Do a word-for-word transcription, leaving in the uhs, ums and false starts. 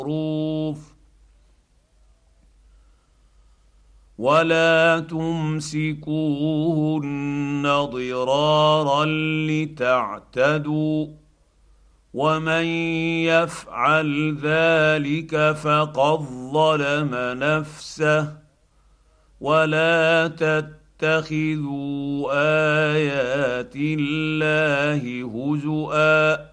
بالمعروف ولا تمسكوهن ضرارا لتعتدوا ومن يفعل ذلك فقد ظلم نفسه ولا تتخذوا ايات الله هزؤا